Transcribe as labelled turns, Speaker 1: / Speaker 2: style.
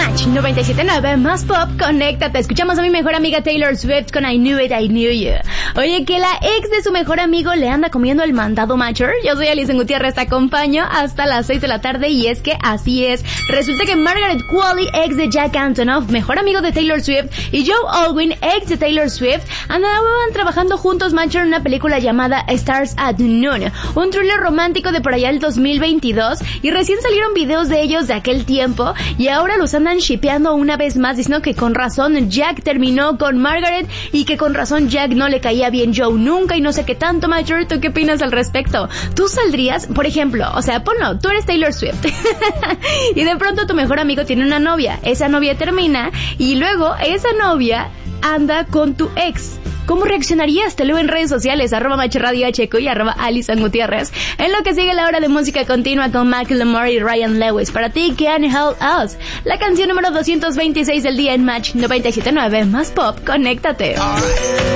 Speaker 1: Match 97.9 más pop, conéctate. Escuchamos a mi mejor amiga Taylor Swift con I Knew It, I Knew You. Oye, que la ex de su mejor amigo le anda comiendo el mandado mayor. Yo soy Alison Gutiérrez, te acompaño hasta las 6 de la tarde y es que así es. Resulta que Margaret Qualley, ex de Jack Antonoff, mejor amigo de Taylor Swift, y Joe Alwyn, ex de Taylor Swift, andaban trabajando juntos, macho, en una película llamada Stars at Noon, un thriller romántico de por allá el 2022, y recién salieron videos de ellos de aquel tiempo, y ahora los andan shippeando una vez más, diciendo que con razón Jack terminó con Margaret, y que con razón Jack no le caía bien Joe nunca, y no sé qué tanto, macho. ¿Tú qué opinas al respecto? ¿Tú saldrías, por ejemplo, o sea, ponlo, tú eres Taylor Swift, y de pronto tu mejor amigo tiene una novia, esa novia termina, y luego esa novia anda con tu ex? ¿Cómo reaccionarías? Te leo en redes sociales, @MachRadioHQ y @Alison Gutiérrez. En lo que sigue la hora de música continua con Macklemore y Ryan Lewis. Para ti, Can't Help Us. La canción número 226 del día en Match 97.9 más pop. Conéctate.